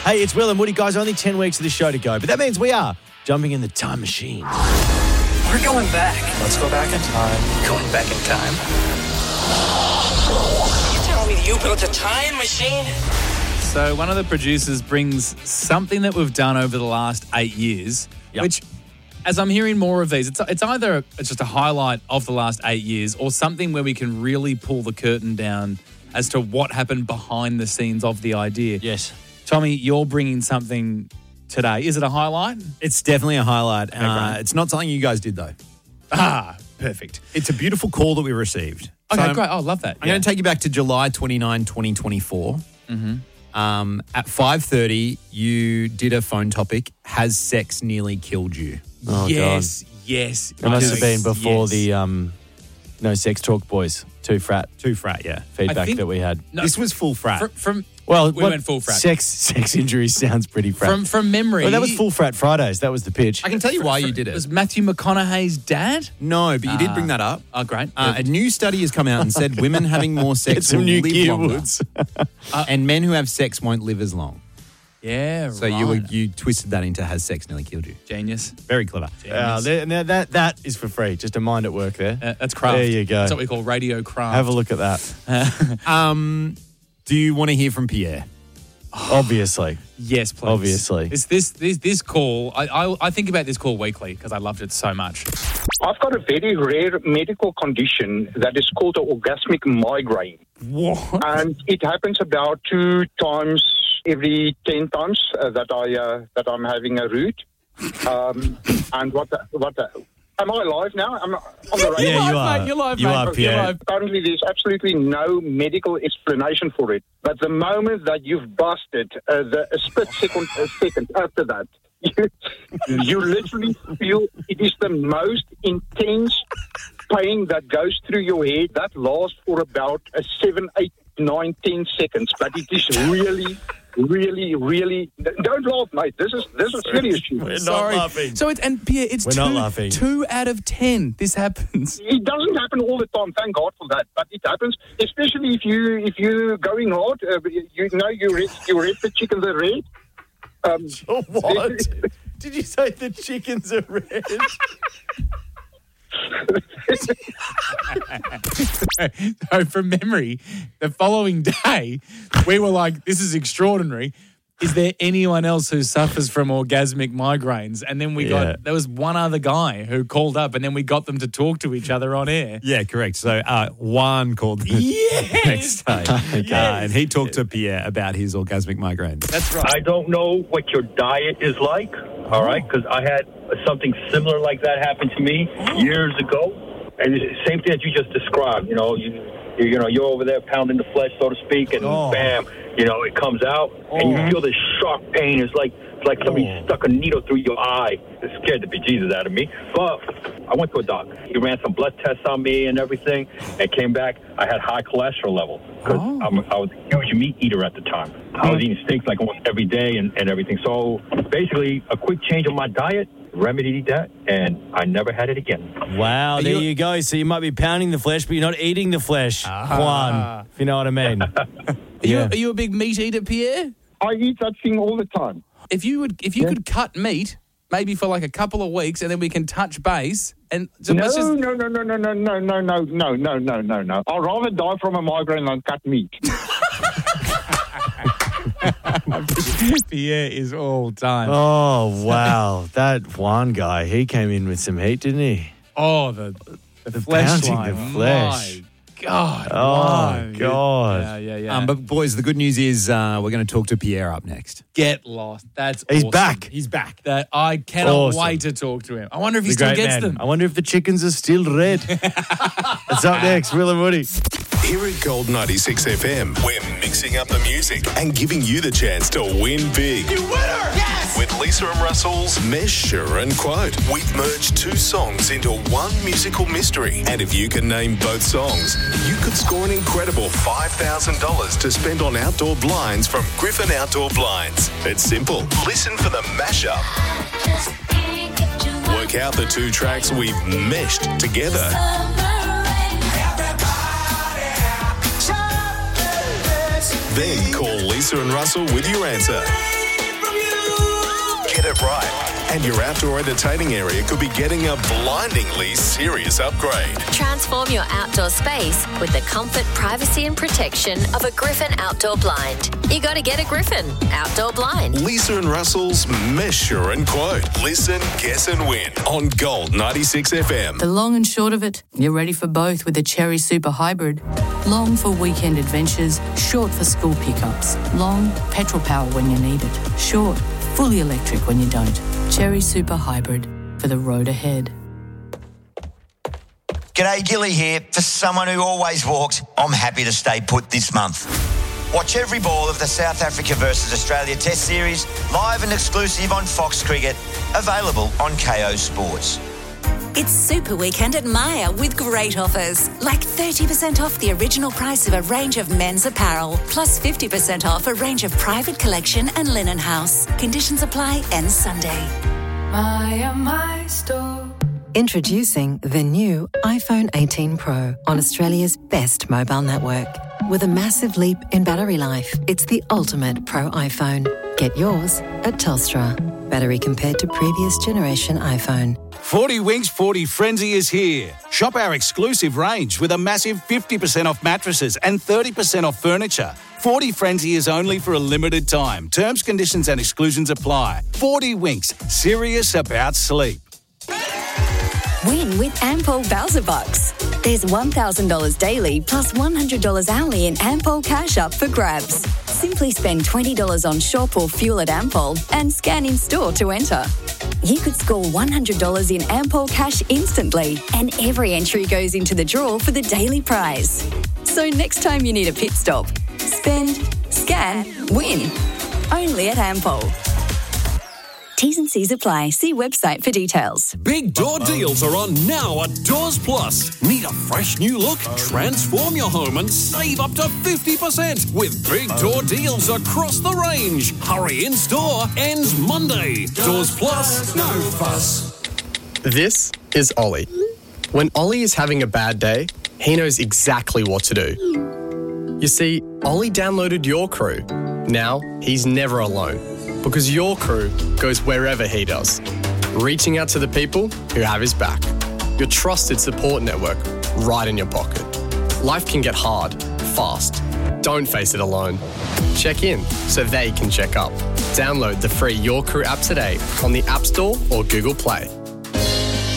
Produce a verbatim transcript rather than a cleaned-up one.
Hey, it's Will and Woody, guys. Only ten weeks of the show to go, but that means we are jumping in the time machine. We're going back. Let's go back in time. Going back in time? You telling me you built a time machine? So one of the producers brings something that we've done over the last eight years, Yep. which, as I'm hearing more of these, it's it's either it's just a highlight of the last eight years or something where we can really pull the curtain down as to what happened behind the scenes of the idea. Yes. Tommy, you're bringing something today. Is it a highlight? It's definitely a highlight. Okay, Uh, great. it's not something you guys did, though. Ah, perfect. It's a beautiful call that we received. Okay, So great. Oh, love that. I'm going to take you back to July twenty-ninth, twenty twenty-four. Mm-hmm. Um, at five thirty, you did a phone topic, has sex nearly killed you? Oh, yes, yes. God. It must have been before yes. the um, No Sex Talk Boys, Too Frat Too frat, yeah. feedback think- that we had. No, This was full frat. Fr- from Well, we what- went full frat. Sex, sex injuries sounds pretty frat. From from memory. Well, that was Full Frat Fridays. That was the pitch. I can tell you why you did It was it. Matthew McConaughey's dad. No, but you did Ah. bring that up. Oh, great. Uh, a new study has come out and said women having more Get sex some will new live longer, Gearwoods. and men who have sex won't live as long. yeah, So right. you were, you twisted that into has sex nearly killed you. Genius. Very clever. Uh, there, now that, that is for free. Just a mind at work there. Uh, that's craft. There you go. That's what we call radio craft. Have a look at that. Um, do you want to hear from Pierre? Obviously. Yes, please. Obviously. This this this, this call, I, I I think about this call weekly because I loved it so much. I've got a very rare medical condition that is called an orgasmic migraine. What? And it happens about two times every ten times uh, that I uh, that I'm having a root. Um, and what the, what the, am I live now? I'm on the radio. Yeah, you live, are. mate. You're live, You mate. are, You're Pierre. live. Currently, there's absolutely no medical explanation for it. But the moment that you've busted, uh, the a split second, a second after that, you, you literally feel it is the most intense pain that goes through your head. That lasts for about a seven, eight, nine, ten seconds. But it is really, really, really. Don't laugh, mate. This is this is serious shit. We're not Sorry. laughing. So it's and Pierre, it's We're two, not laughing. two out of ten. This happens. It doesn't happen all the time. Thank God for that. But it happens, especially if you if you're going hard. Uh, you know, you read you read the chicken the red. Um, What? Did you say the chickens are red? So from memory, the following day, we were like, this is extraordinary. Is there anyone else who suffers from orgasmic migraines? And then we Yeah. got, there was one other guy who called up and then we got them to talk to each other on air. Yeah, correct. So uh, Juan called the Yes! next day. Uh, and he talked to Pierre about his orgasmic migraines. That's right. I don't know what your diet is like, all right, because I had something similar like that happen to me years ago. And it's the same thing that you just described. You know, you you, you know, you're over there pounding the flesh, so to speak, and Oh. bam, you know, it comes out, and you feel this sharp pain. It's like it's like somebody Oh. stuck a needle through your eye. It scared the bejesus out of me. But I went to a doctor. He ran some blood tests on me and everything, and came back. I had high cholesterol level because Oh. I'm I was a huge meat eater at the time. I was eating steaks like almost every day and, and everything. So basically, a quick change of my diet remedied that, and I never had it again. Wow, there you- you, go. So you might be pounding the flesh, but you're not eating the flesh, Juan, if you know what I mean. Are, you, are you a big meat eater, Pierre? I eat that thing all the time. If you would, if you could cut meat, maybe for like a couple of weeks, and then we can touch base. And so No, let's just, no, no, no, no, no, no, no, no, no, no, no, no, no. I'd rather die from a migraine than cut meat. Pierre is all time. Oh, wow. That Juan guy, he came in with some heat, didn't he? Oh, the the, The flesh pounding line. the flesh. My God. Oh, Wow. God. Yeah, yeah, yeah. Um, but boys, the good news is uh, we're going to talk to Pierre up next. Get lost. That's He's awesome. back. He's back. That I cannot Awesome. wait to talk to him. I wonder if he The still great gets man. them. I wonder if the chickens are still red. It's up next, Will and Woody. Here at Gold ninety-six F M, we're mixing up the music and giving you the chance to win big. You winner! Yes! With Lisa and Russell's Measure and Quote. We've merged two songs into one musical mystery. And if you can name both songs, you could score an incredible five thousand dollars to spend on outdoor blinds from Griffin Outdoor Blinds. It's simple. Listen for the mashup. Work out the two tracks we've meshed together. Then call Lisa and Russell with your answer. get it right. And your outdoor entertaining area could be getting a blindingly serious upgrade. Transform your outdoor space with the comfort, privacy and protection of a Griffin outdoor blind. You got to get a Griffin outdoor blind. Lisa and Russell's Measure and Quote. Listen, guess and win on Gold ninety-six F M. The long and short of it, you're ready for both with the Cherry Super Hybrid. Long for weekend adventures, short for school pickups. Long, petrol power when you need it. Short, fully electric when you don't. Cherry Super Hybrid for the road ahead. G'day, Gilly here. For someone who always walks, I'm happy to stay put this month. Watch every ball of the South Africa versus Australia Test Series live and exclusive on Fox Cricket, available on K O Sports. It's Super Weekend at Myer with great offers, like thirty percent off the original price of a range of men's apparel, plus fifty percent off a range of private collection and linen house. Conditions apply, ends Sunday. Myer, my store. Introducing the new iPhone eighteen Pro on Australia's best mobile network. With a massive leap in battery life, it's the ultimate Pro iPhone. Get yours at Telstra. Battery compared to previous generation iPhone. forty Winks forty Frenzy is here. Shop our exclusive range with a massive fifty percent off mattresses and thirty percent off furniture. forty Frenzy is only for a limited time. Terms, conditions and exclusions apply. forty Winks, serious about sleep. Win with Ampol Bowser Bucks. There's one thousand dollars daily plus one hundred dollars hourly in Ampol cash up for grabs. Simply spend twenty dollars on shop or fuel at Ampol and scan in store to enter. You could score one hundred dollars in Ampol cash instantly, and every entry goes into the draw for the daily prize. So next time you need a pit stop, spend, scan, win. Only at Ampol. T's and C's apply. See website for details. Big door deals are on now at Doors Plus. Need a fresh new look? Transform your home and save up to fifty percent with big door deals across the range. Hurry in store, ends Monday. Doors Plus, no fuss. This is Ollie. When Ollie is having a bad day, he knows exactly what to do. You see, Ollie downloaded Your Crew. Now he's never alone, because Your Crew goes wherever he does, reaching out to the people who have his back. Your trusted support network right in your pocket. Life can get hard, fast. Don't face it alone. Check in so they can check up. Download the free Your Crew app today on the App Store or Google Play.